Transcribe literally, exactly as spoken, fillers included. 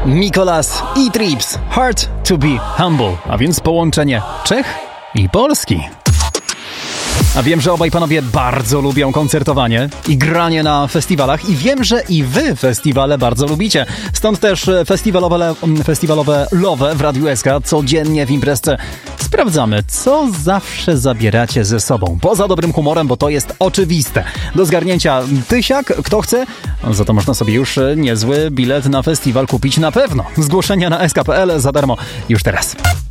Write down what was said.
Mikolas i Trips, Hard to be Humble, a więc połączenie Czech i Polski. A wiem, że obaj panowie bardzo lubią koncertowanie i granie na festiwalach i wiem, że i wy festiwale bardzo lubicie. Stąd też festiwalowe, festiwalowe Love w Radiu S K codziennie w imprezce sprawdzamy, co zawsze zabieracie ze sobą. Poza dobrym humorem, bo to jest oczywiste. Do zgarnięcia tysiak, kto chce, za to można sobie już niezły bilet na festiwal kupić na pewno. Zgłoszenia na s k kropka p l za darmo już teraz.